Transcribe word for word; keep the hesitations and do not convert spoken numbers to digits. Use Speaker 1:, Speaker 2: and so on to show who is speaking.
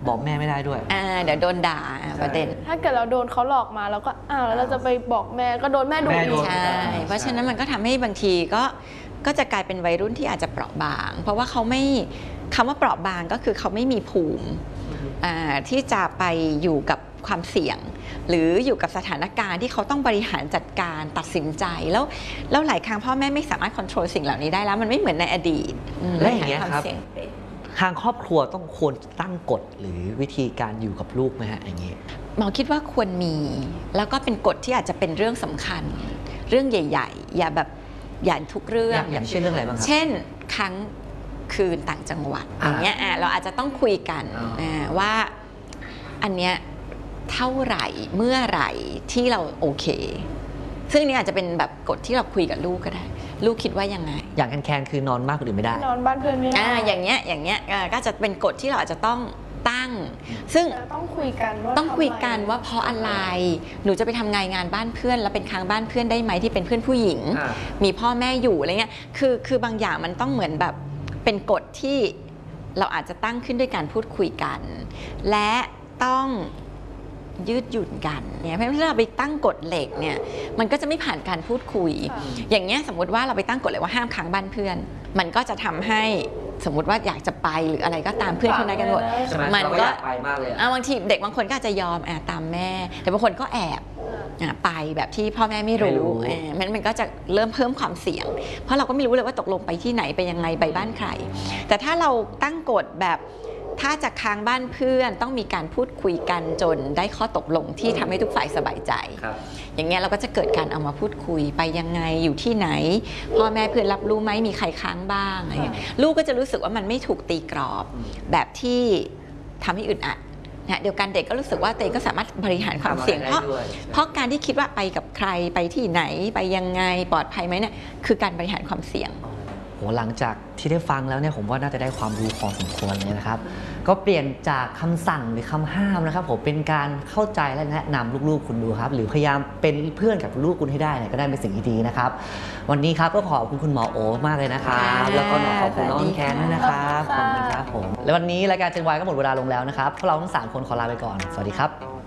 Speaker 1: บอกแม่ไม่ได้ด้วย
Speaker 2: อ่าเดี๋ยวโดนด่าประเด็น
Speaker 3: ถ้าเกิดเราโดนเขาหลอกมาเราก็อ้าวแล้วเราจะไปบอกแม่ก็โดนแม่ดุอีก
Speaker 2: ใช่เพราะฉะนั้นมันก็ทำให้บางทีก็ก็จะกลายเป็นวัยรุ่นที่อาจจะเปราะบางเพราะว่าเขาไม่คำว่าเปราะบางก็คือเขาไม่มีภูมิที่จะไปอยู่กับความเสี่ยงหรืออยู่กับสถานการณ์ที่เขาต้องบริหารจัดการตัดสินใจแล้วแล้วหลายครั้งพ่อแม่ไม่สามารถควบคุมสิ่งเหล่านี้ได้แล้วมันไม่เหมือนในอดีต
Speaker 1: และอย่างเงี้ยครับทางครอบครัวต้องควรตั้งกฎหรือวิธีการอยู่กับลูกไหมฮะอย่างนี้
Speaker 2: หมอคิดว่าควรมีแล้วก็เป็นกฎที่อาจจะเป็นเรื่องสำคัญเรื่องใหญ่ๆอย่าแบบอย่าทุกเรื่อง
Speaker 1: อย่างเช่นเรื่องอะไรบ้างครับ
Speaker 2: เช่นครั้งคืนต่างจังหวัดอย่างเงี้ยเราอาจจะต้องคุยกันว่าอันเนี้ยเท่าไหร่เมื่อไหร่ที่เราโอเคซึ่งนี่อาจจะเป็นแบบกฎที่เราคุยกับลูกก็ได้ลูกคิดว่ายังไง
Speaker 1: อย่างแคนๆคือนอนมากกว่าอื่นไม่ได้
Speaker 3: นอนบ้านเพื่อนไม่ได้
Speaker 2: อ่าอย่างเงี้ยอย่างเงี้ยก็จะเป็นกฎที่เราอาจจะต้องตั้งซึ่ง
Speaker 3: ต้องคุยกันว่า
Speaker 2: ต้องคุยกันว่าเพราะอะไรหนูจะไปทำงานงานบ้านเพื่อนแล้วเป็นค้างบ้านเพื่อนได้ไหมที่เป็นเพื่อนผู้หญิงมีพ่อแม่อยู่อะไรเงี้ยคือคือบางอย่างมันต้องเหมือนแบบเป็นกฎที่เราอาจจะตั้งขึ้นด้วยการพูดคุยกันและต้องยืดหยุ่นกันเนี่ยเพราะฉะนั้นเราไปตั้งกฎเหล็กเนี่ยมันก็จะไม่ผ่านการพูดคุยอย่างเงี้ยสมมติว่าเราไปตั้งกฎเลยว่าห้ามค้างบ้านเพื่อนมันก็จะทำให้สมมติว่าอยากจะไปหรืออะไรก็ตามเพื่อนคนนั้นกันหมด
Speaker 1: มันก็ไปมากเลย
Speaker 2: บางทีเด็กบางคนก็อาจจะยอมแอบตามแม่แต่บางคนก็แอบไปแบบที่พ่อแม่ไม่รู้มันมันก็จะเริ่มเพิ่มความเสี่ยงเพราะเราก็ไม่รู้เลยว่าตกลงไปที่ไหนไปยังไงไปบ้านใครแต่ถ้าเราตั้งกฎแบบถ้าจะค้างบ้านเพื่อนต้องมีการพูดคุยกันจนได้ข้อตกลงที่ทำให้ทุกฝ่ายสบายใจอย่างเงี้ยเราก็จะเกิดการเอามาพูดคุยไปยังไงอยู่ที่ไหนพ่อแม่เพื่อนรับรู้ไหมมีใครค้างบ้างอะไรเงี้ยลูกก็จะรู้สึกว่ามันไม่ถูกตีกรอบแบบที่ทำให้อึดอัดนะเดียวกันเด็กก็รู้สึกว่าตัวเองก็สามารถบริหารความเสี่ยงเพราะเพราะการที่คิดว่าไปกับใครไปที่ไหนไปยังไงปลอดภัยไหมเนี่ยคือการบริหารความเสี่ยง
Speaker 1: โหหลังจากที่ได้ฟังแล้วเนี่ยผมว่าน่าจะได้ความรู้พอสมควรเลยนะครับก็เปลี่ยนจากคำสั่งหรือคำห้ามนะครับผมเป็นการเข้าใจและแนะนำลูกๆคุณดูครับหรือพยายามเป็นเพื่อนกับลูกคุณให้ได้เนี่ยก็ได้เป็นสิ่งที่ดีนะครับวันนี้ครับก็ขอบคุณคุณหมอโอมากเลยนะครับแล้วก็ขอบคุณน้องแคนด้วยนะครับขอบคุณครับผมและวันนี้รายการเจนวายก็หมดเวลาลงแล้วนะครับพวกเราทั้งสามคนขอลาไปก่อนสวัสดีครับ